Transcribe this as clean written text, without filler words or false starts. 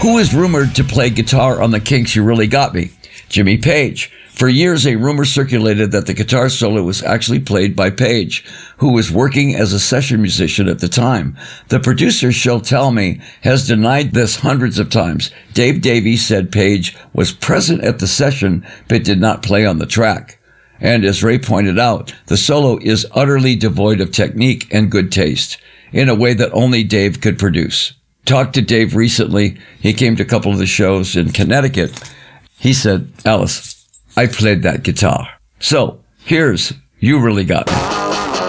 Who is rumored to play guitar on the Kinks' You Really Got Me? Jimmy Page. For years, a rumor circulated that the guitar solo was actually played by Page, who was working as a session musician at the time. The producer, She'll Tell Me, has denied this hundreds of times. Dave Davies said Page was present at the session, but did not play on the track. And as Ray pointed out, the solo is utterly devoid of technique and good taste, in a way that only Dave could produce. Talked to Dave recently. He came to a couple of the shows in Connecticut. He said, Alice, I played that guitar. So here's You Really Got Me.